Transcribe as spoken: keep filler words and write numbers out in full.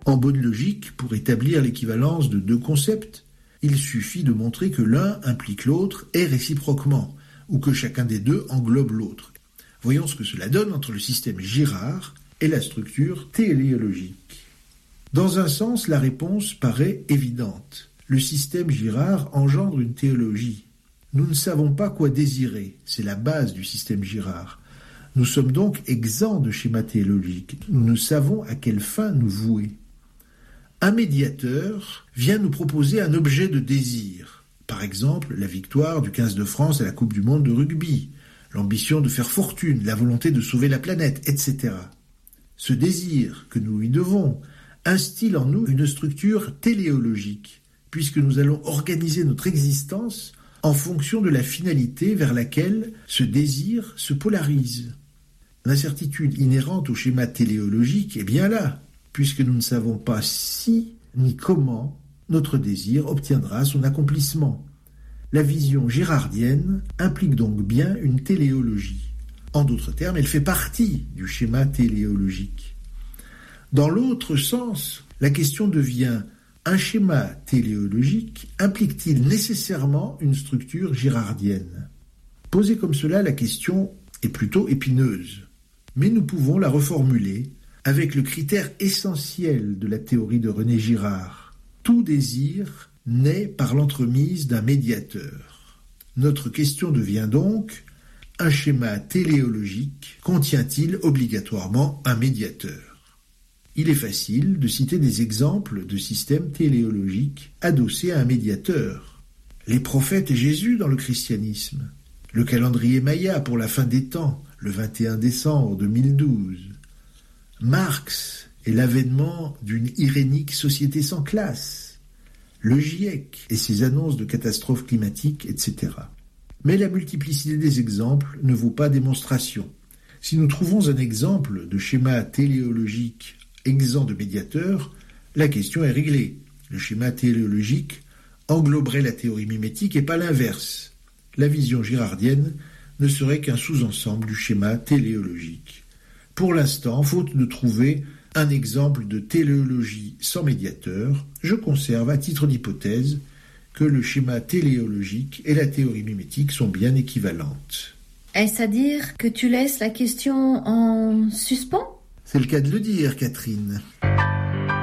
En bonne logique, pour établir l'équivalence de deux concepts, il suffit de montrer que l'un implique l'autre et réciproquement, ou que chacun des deux englobe l'autre. Voyons ce que cela donne entre le système Girard et la structure téléologique. Dans un sens, la réponse paraît évidente. Le système Girard engendre une théologie. Nous ne savons pas quoi désirer, c'est la base du système Girard. Nous sommes donc exempts de schéma théologique. Nous ne savons à quelle fin nous vouer. Un médiateur vient nous proposer un objet de désir. Par exemple, la victoire du quinze de France à la Coupe du Monde de rugby, l'ambition de faire fortune, la volonté de sauver la planète, et cetera. Ce désir que nous lui devons instille en nous une structure téléologique, puisque nous allons organiser notre existence en fonction de la finalité vers laquelle ce désir se polarise. L'incertitude inhérente au schéma téléologique est bien là, puisque nous ne savons pas si ni comment notre désir obtiendra son accomplissement. La vision girardienne implique donc bien une téléologie. En d'autres termes, elle fait partie du schéma téléologique. Dans l'autre sens, la question devient: un schéma téléologique implique-t-il nécessairement une structure girardienne ? Posée comme cela, la question est plutôt épineuse. Mais nous pouvons la reformuler avec le critère essentiel de la théorie de René Girard. Tout désir naît par l'entremise d'un médiateur. Notre question devient donc: un schéma téléologique contient-il obligatoirement un médiateur ? Il est facile de citer des exemples de systèmes téléologiques adossés à un médiateur. Les prophètes et Jésus dans le christianisme, le calendrier Maya pour la fin des temps, le vingt et un décembre deux mille douze, Marx et l'avènement d'une irénique société sans classe, le GIEC et ses annonces de catastrophes climatiques, et cetera. Mais la multiplicité des exemples ne vaut pas démonstration. Si nous trouvons un exemple de schéma téléologique exempt de médiateur, la question est réglée. Le schéma téléologique engloberait la théorie mimétique et pas l'inverse. La vision girardienne ne serait qu'un sous-ensemble du schéma téléologique. Pour l'instant, faute de trouver un exemple de téléologie sans médiateur, je conserve à titre d'hypothèse que le schéma téléologique et la théorie mimétique sont bien équivalentes. Est-ce à dire que tu laisses la question en suspens ? C'est le cas de le dire, Catherine.